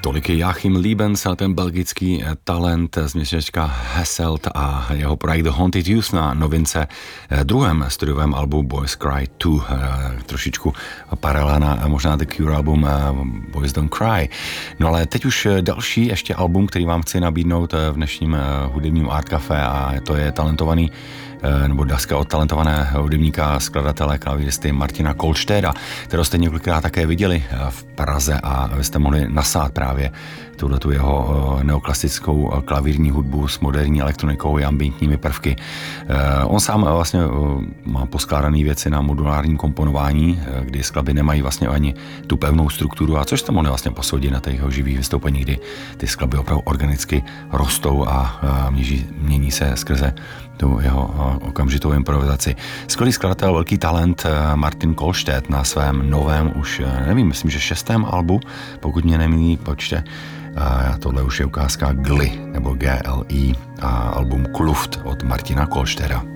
Tolik je Joachim Liebens, ten belgický talent z městečka Hasselt a jeho projekt The Haunted Youth na novince druhém studiovém albu Boys Cry 2, trošičku paralela na možná The Cure album Boys Don't Cry. No ale teď už další ještě album, který vám chci nabídnout v dnešním hudebním Art Café, a to je talentovaný nebo daska od talentovaného hudebníka, skladatele, klavíristy Martina Kolšteda, kterého jste několikrát také viděli v Praze a vy jste mohli nasát právě tuhletu jeho neoklasickou klavírní hudbu s moderní elektronikou a ambientními prvky. On sám vlastně má poskládané věci na modulárním komponování, kdy skladby nemají vlastně ani tu pevnou strukturu, a což jste mohli vlastně posoudit na těch jeho živých vystoupeních, kdy ty skladby opravdu organicky rostou a mění se skrze tu jeho okamžitou improvizaci. Skvělý skladatel, velký talent Martin Kolšted na svém novém, už nevím, myslím, že 6. albu, pokud mě nemýlí počte. Tohle už je ukázka GLI, nebo GLI, a album Kluft od Martina Kolšteda.